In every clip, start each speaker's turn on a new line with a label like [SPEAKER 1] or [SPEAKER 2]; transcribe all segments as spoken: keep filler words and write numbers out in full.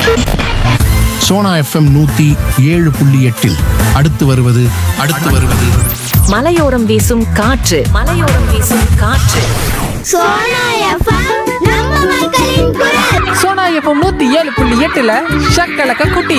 [SPEAKER 1] Sona FM நூத்தி ஏழு புள்ளி எட்டில் அடுத்து வருவது அடுத்து வருவது
[SPEAKER 2] மலையோரம் வீசும் காற்று மலையோரம் வீசும் காற்று
[SPEAKER 3] சோனா எஃப்எம் நம்ம மக்களின் குரல்.
[SPEAKER 4] சோனா எஃப்எம் நூத்தி ஏழு புள்ளி எட்டுல ஷக்கலக்க குட்டி.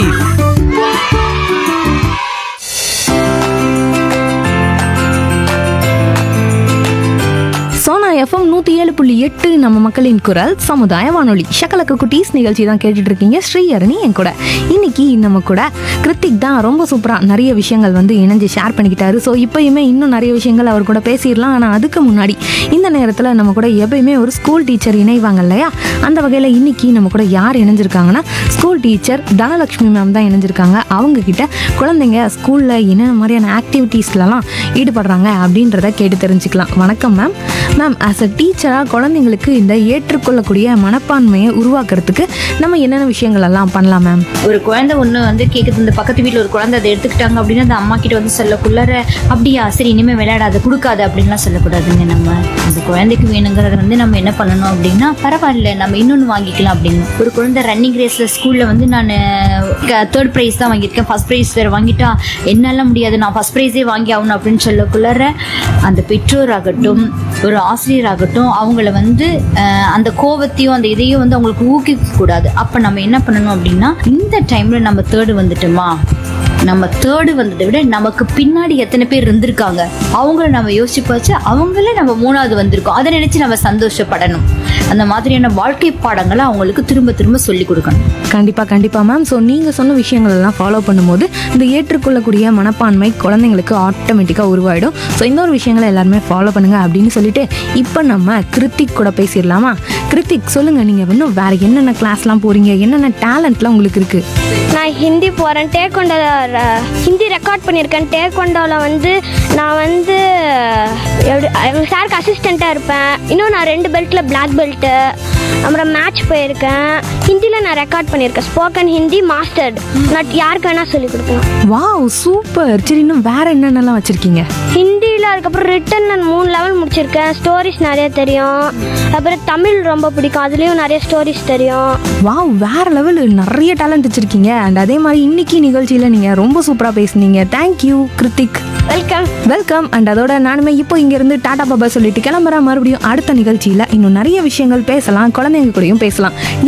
[SPEAKER 5] சோனா எஃப்எம் நூற்றி ஏழு புள்ளி எட்டு நம்ம மக்களின் குரல் சமுதாய வானொலி ஷக்கலக்க குட்டீஸ் நிகழ்ச்சி தான் கேட்டுட்டு இருக்கீங்க. ஸ்ரீஹரணி என் கூட. இன்னைக்கு நம்ம கூட கிருத்திக் தான் ரொம்ப சூப்பராக நிறைய விஷயங்கள் வந்து இணைஞ்சு ஷேர் பண்ணிக்கிட்டாரு. ஸோ இப்போயுமே இன்னும் நிறைய விஷயங்கள் அவர் கூட பேசிடலாம். ஆனால் அதுக்கு முன்னாடி இந்த நேரத்தில் நம்ம கூட எப்பயுமே ஒரு ஸ்கூல் டீச்சர் இணைவாங்க இல்லையா, அந்த வகையில் இன்னைக்கு நம்ம கூட யார் இணைஞ்சிருக்காங்கன்னா ஸ்கூல் டீச்சர் தனலட்சுமி மேம் தான் இணைஞ்சிருக்காங்க. அவங்க கிட்ட குழந்தைங்க ஸ்கூலில் என்ன மாதிரியான ஆக்டிவிட்டீஸ்லலாம் ஈடுபடுறாங்க அப்படின்றத கேட்டு தெரிஞ்சுக்கலாம். வணக்கம் மேம். மேம், ஆஸ் அ டீச்சராக குழந்தைங்களுக்கு இந்த ஏற்றுக்கொள்ளக்கூடிய மனப்பான்மையை உருவாக்குறதுக்கு நம்ம என்னென்ன விஷயங்கள் எல்லாம் பண்ணலாம் மேம்?
[SPEAKER 6] ஒரு குழந்தை ஒன்று வந்து கேட்குது, இந்த பக்கத்து வீட்டில் ஒரு குழந்தை அதை எடுத்துக்கிட்டாங்க அப்படின்னா அந்த அம்மா கிட்ட வந்து சொல்லக்குள்ளார அப்படியா சரி இனிமேல் விளையாடாது கொடுக்காது அப்படின்லாம் சொல்லக்கூடாதுங்க. நம்ம அந்த குழந்தைக்கு வேணுங்கிறத வந்து நம்ம என்ன பண்ணணும் அப்படின்னா பரவாயில்ல நம்ம இன்னொன்று வாங்கிக்கலாம் அப்படின்னு. ஒரு குழந்தை ரன்னிங் ரேஸில் ஸ்கூலில் வந்து நான் தேர்ட் ப்ரைஸ் தான் வாங்கியிருக்கேன், ஃபர்ஸ்ட் ப்ரைஸ் வேறு வாங்கிட்டா என்னால முடியாது நான் ஃபர்ஸ்ட் ப்ரைஸே வாங்கி ஆகணும் அப்படின்னு சொல்லக்குள்ளார அந்த பெற்றோராகட்டும் ஒரு ஆசிரியராகட்டும் அவங்கள வந்து அந்த கோவத்தையும் அந்த இதையும் வந்து அவங்களுக்கு ஊக்குவிக்க கூடாது. அப்போ நம்ம என்ன பண்ணணும் அப்படின்னா இந்த டைம்ல நம்ம தேர்டு வந்துட்டோமா, நம்ம தேர்டு வந்ததை விட நமக்கு பின்னாடி எத்தனை பேர் இருந்திருக்காங்க அவங்கள நம்ம யோசிச்சு பார்த்து அவங்கள நம்ம மூணாவது வந்திருக்கோம் அதை நினைச்சு நம்ம சந்தோஷப்படணும். அந்த மாதிரியான வாழ்க்கை பாடங்களை அவங்களுக்கு திரும்ப திரும்ப சொல்லி கொடுக்கணும்.
[SPEAKER 5] கண்டிப்பாக கண்டிப்பாக மேம். ஸோ நீங்கள் சொன்ன விஷயங்கள் எல்லாம் ஃபாலோ பண்ணும்போது இந்த ஏற்றுக்கொள்ளக்கூடிய மனப்பான்மை குழந்தைங்களுக்கு ஆட்டோமேட்டிக்காக உருவாயிடும். ஸோ இன்னொரு விஷயங்களை எல்லாருமே ஃபாலோ பண்ணுங்க அப்படின்னு சொல்லிட்டு இப்போ நம்ம கிருத்திக் கூட பேசிடலாமா? கிருத்திக், சொல்லுங்கள், நீங்கள் இன்னும் வேறு என்னென்ன கிளாஸ்லாம் போகிறீங்க, என்னென்ன டேலண்ட்லாம் உங்களுக்கு இருக்குது?
[SPEAKER 3] நான் ஹிந்தி போகிறேன், டேக்வாண்டோ ஹிந்தி ரெக்கார்ட் பண்ணியிருக்கேன். டேக்வாண்டோவில் வந்து நான் வந்து எப்படி எங்கள் சாருக்கு அசிஸ்டண்ட்டாக இருப்பேன். இன்னும் நான் ரெண்டு பெல்ட்டில் பிளாக் பெல்ட்டு, அப்புறம் மேட்ச் போயிருக்கேன். ஹிந்தியில் நான் ரெக்கார்ட் பண்ணியிருக்கேன், ஸ்போக்கன் ஹிந்தி மாஸ்டர்ட். நான் யாருக்கு வேணால் சொல்லிக் கொடுப்பேன்.
[SPEAKER 5] Wow, super. சரி, இன்னும் வேறு என்னென்னலாம் வச்சுருக்கீங்க?
[SPEAKER 3] ஹிந்தியில் அதுக்கப்புறம் ரிட்டன் நான் மூணு லெவல் முடிச்சிருக்கேன். ஸ்டோரிஸ் நிறைய தெரியும். அப்புறம் தமிழ் ரொம்ப பிடிக்கும், அதுலேயும் நிறைய ஸ்டோரிஸ் தெரியும்.
[SPEAKER 5] வாவ், வேறு லெவல், நிறைய டேலண்ட் வச்சுருக்கீங்க. அண்ட் அதே மாதிரி இன்னைக்கு நிகழ்ச்சியில் நீங்கள் ரொம்ப சூப்பராக பேசுனீங்க. Thank you Hrithik.
[SPEAKER 3] Welcome
[SPEAKER 5] welcome. And அதோட நானுமே இப்போ இங்கேருந்து டாடா பாபா சொல்லிட்டு கிளம்புறேன். மறுபடியும் அடுத்த நிகழ்ச்சியில் இன்னும் நிறைய விஷயங்கள் பேசலாம், குழந்தைங்க கூடயும் பேசலாம்.